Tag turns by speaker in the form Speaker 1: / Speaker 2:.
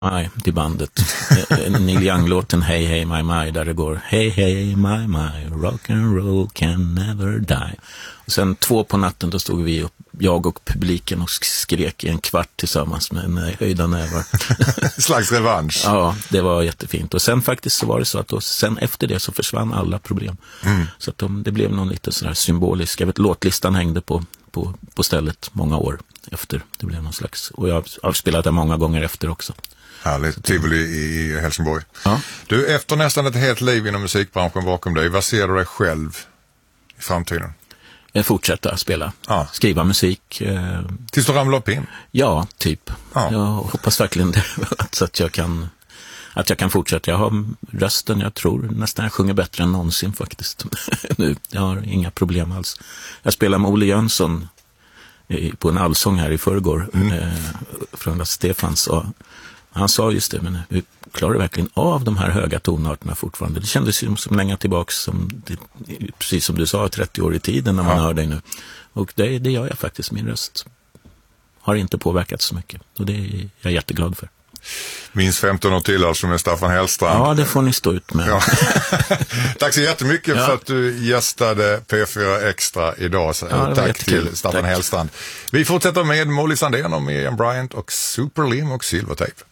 Speaker 1: Nej, till bandet. Neil Young-låten Hey Hey My My, där det går Hey Hey My My, rock and roll can never die. Och sen 2 på natten, då stod vi upp, jag och publiken, och skrek i en kvart tillsammans med höjda nävar.
Speaker 2: Slags revansch.
Speaker 1: Ja, det var jättefint. Och sen faktiskt så var det så att då, sen efter det så försvann alla problem. Så att det blev någon lite sådär symbolisk. Jag vet, låtlistan hängde på stället många år efter. Det blev någon slags, och jag har spelat det många gånger efter också.
Speaker 2: Härligt, Tivoli i Helsingborg.
Speaker 1: Ja.
Speaker 2: Du, efter nästan ett helt liv inom musikbranschen bakom dig, vad ser du dig själv i framtiden?
Speaker 1: Fortsätta spela, skriva musik.
Speaker 2: Tills du ramlar upp in?
Speaker 1: Ja, typ.
Speaker 2: Ja.
Speaker 1: Jag hoppas verkligen det, så att jag kan fortsätta. Jag har rösten, jag tror nästan jag sjunger bättre än någonsin faktiskt. Nu, jag har inga problem alls. Jag spelar med Olle Jönsson på en allsång här i förrgår från Stefans, och han sa just det, men vi klarar verkligen av de här höga tonarterna fortfarande. Det kändes ju som länge tillbaks, precis som du sa, 30 år i tiden när man hör dig nu. Och det gör jag faktiskt, min röst har inte påverkat så mycket. Och det är jag jätteglad för.
Speaker 2: Minst 15 år till alltså med Staffan Hellstrand.
Speaker 1: Ja, det får ni stå ut med.
Speaker 2: Ja. Tack så jättemycket för att du gästade P4 Extra idag. Tack till Staffan Hellstrand. Vi fortsätter med Molly Sandén och Miriam Bryant och Superlim och Silvertape.